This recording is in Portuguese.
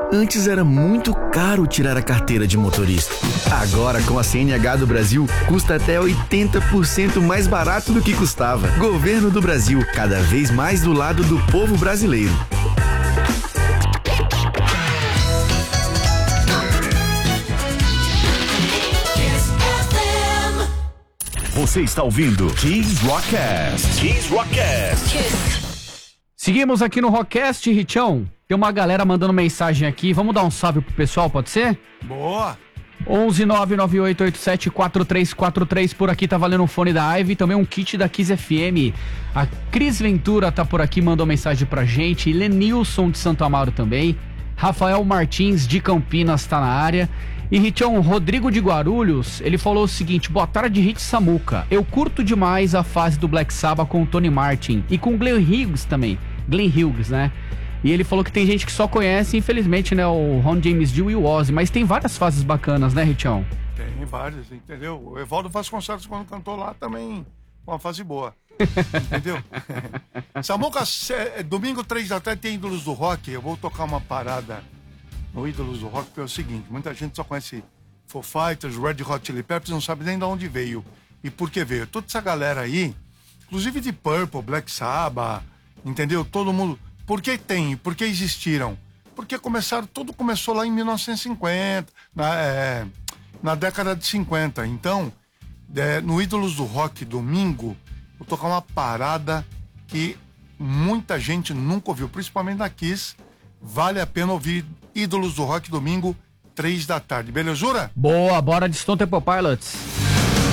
Antes era muito caro tirar a carteira de motorista. Agora, com a CNH do Brasil, custa até 80% mais barato do que custava. Governo do Brasil, cada vez mais do lado do povo brasileiro. Você está ouvindo Kiss Rockcast. Kiss Rockcast. Seguimos aqui no Rockcast, Richão. Tem uma galera mandando mensagem aqui. Vamos dar um salve pro pessoal, pode ser? Boa! 11998874343. Por aqui tá valendo um fone da Ivy, também um kit da Kiss FM. A Cris Ventura tá por aqui, mandou mensagem pra gente. Lenilson de Santo Amaro também. Rafael Martins de Campinas tá na área. E Richão, Rodrigo de Guarulhos, ele falou o seguinte: boa tarde, Rich Samuca. Eu curto demais a fase do Black Sabbath com o Tony Martin e com o Glenn Hughes também. Glenn Hughes, né? E ele falou que tem gente que só conhece, infelizmente, né, o Ron James Dio e o Ozzy, mas tem várias fases bacanas, né, Richão? Tem várias, entendeu? O Evaldo Vasconcelos, quando cantou lá, também uma fase boa, entendeu? Samuca, domingo 3 da tarde tem Ídolos do Rock. Eu vou tocar uma parada no Ídolos do Rock, porque é o seguinte: muita gente só conhece Foo Fighters, Red Hot Chili Peppers, não sabe nem de onde veio e por que veio. Toda essa galera aí, inclusive de Purple, Black Sabbath, entendeu? Todo mundo... Por que tem? Por que existiram? Porque tudo começou lá em 1950, na década de 50. Então, no Ídolos do Rock, domingo, vou tocar uma parada que muita gente nunca ouviu, principalmente na Kiss. Vale a pena ouvir Ídolos do Rock, domingo, 3 da tarde. Belezura? Boa, bora de Stone Temple Pilots.